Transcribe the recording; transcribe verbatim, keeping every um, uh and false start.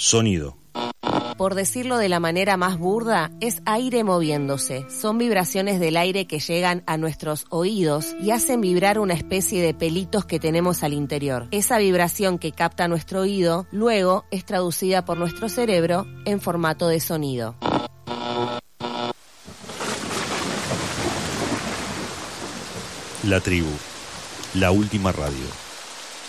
Sonido. Por decirlo de la manera más burda, es aire moviéndose. Son vibraciones del aire que llegan a nuestros oídos y hacen vibrar una especie de pelitos que tenemos al interior. Esa vibración que capta nuestro oído, luego es traducida por nuestro cerebro en formato de sonido. La tribu, la última radio.